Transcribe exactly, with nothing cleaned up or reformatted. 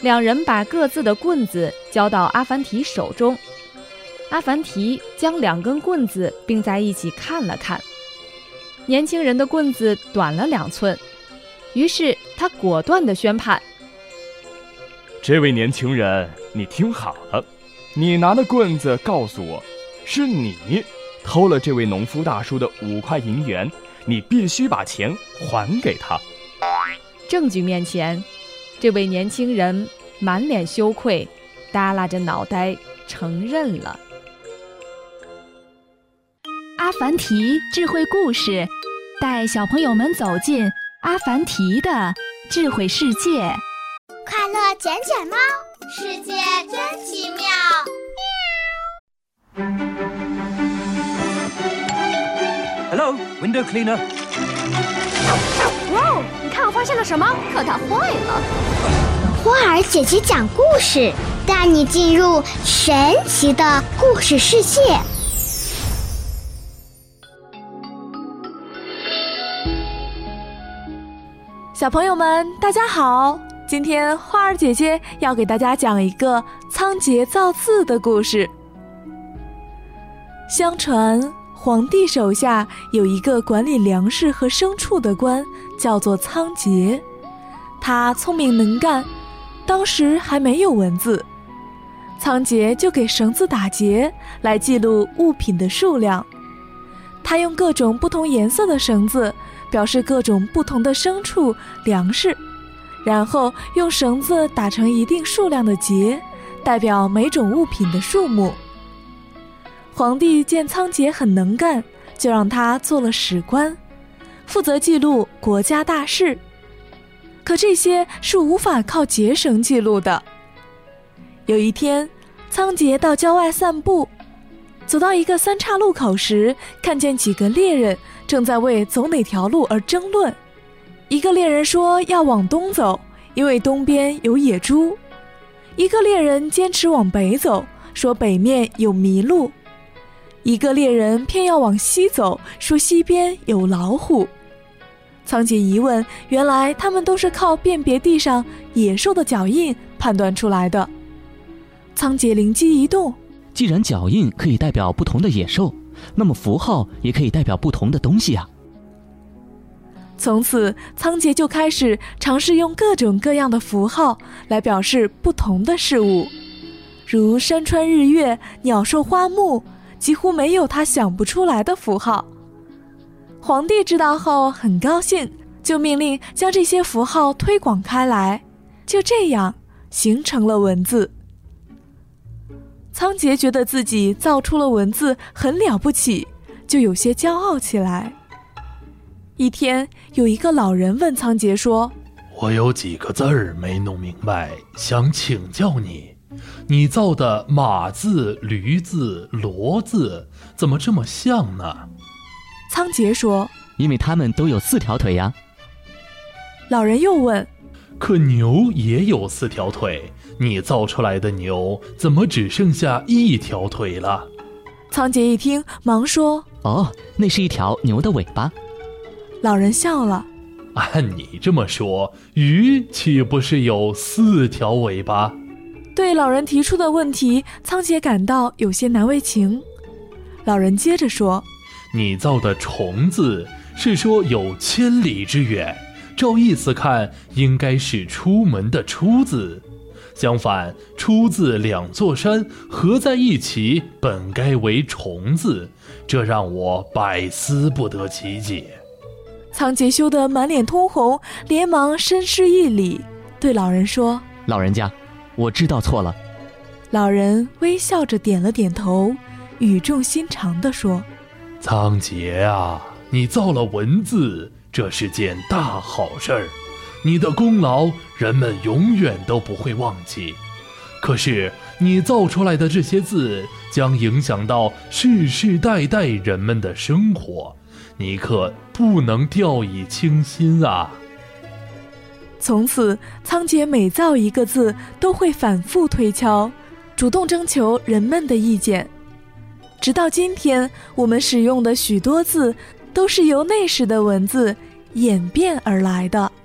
两人把各自的棍子交到阿凡提手中。阿凡提将两根棍子并在一起看了看，年轻人的棍子短了两寸，于是他果断地宣判： 这位年轻人，你听好了，你拿的棍子告诉我，是你偷了这位农夫大叔的五块银元，你必须把钱还给他。 证据面前，这位年轻人满脸羞愧，耷拉着脑袋承认了。 阿凡提智慧故事，带小朋友们走进阿凡提的智慧世界。 快乐捡捡猫，世界真奇妙。 Hello, window cleaner. 哇哦，你看我发现了什么？可它坏了。 花儿姐姐讲故事，带你进入神奇的故事世界。 小朋友们大家好，今天花儿姐姐要给大家讲一个仓颉造字的故事。相传皇帝手下有一个管理粮食和牲畜的官，叫做仓颉。他聪明能干，当时还没有文字，仓颉就给绳子打结来记录物品的数量。他用各种不同颜色的绳子表示各种不同的牲畜、粮食，然后用绳子打成一定数量的结，代表每种物品的数目。皇帝见仓颉很能干，就让他做了史官，负责记录国家大事。可这些是无法靠结绳记录的。有一天，仓颉到郊外散步，走到一个三岔路口时，看见几个猎人正在为走哪条路而争论。一个猎人说要往东走，因为东边有野猪；一个猎人坚持往北走，说北面有麋鹿；一个猎人偏要往西走，说西边有老虎。仓颉一问，原来他们都是靠辨别地上野兽的脚印判断出来的。仓颉灵机一动， 既然脚印可以代表不同的野兽，那么符号也可以代表不同的东西啊。 从此，仓颉就开始尝试用各种各样的符号来表示不同的事物，如山川日月、鸟兽花木，几乎没有他想不出来的符号。皇帝知道后很高兴，就命令将这些符号推广开来，就这样形成了文字。仓颉觉得自己造出了文字很了不起，就有些骄傲起来。一天，有一个老人问仓颉说： 我有几个字儿没弄明白，想请教你，你造的马字、驴字、骡字怎么这么像呢？ 仓颉说： 因为他们都有四条腿呀。 老人又问： 可牛也有四条腿，你造出来的牛怎么只剩下一条腿了？ 仓颉一听忙说： 哦，那是一条牛的尾巴。 老人笑了： 按你这么说，鱼岂不是有四条尾巴？ 对老人提出的问题，仓颉感到有些难为情。老人接着说： 你造的虫字是说有千里之远，照意思看应该是出门的出字，相反出字两座山合在一起本该为虫字，这让我百思不得其解。 仓颉羞得满脸通红，连忙深施一礼，对老人说： 老人家，我知道错了。 老人微笑着点了点头，语重心长地说： 仓颉啊，你造了文字，这是件大好事儿，你的功劳人们永远都不会忘记。可是你造出来的这些字将影响到世世代代人们的生活，你可不能掉以轻心啊。 从此，仓颉每造一个字都会反复推敲，主动征求人们的意见。直到今天，我们使用的许多字都是由那时的文字演变而来的。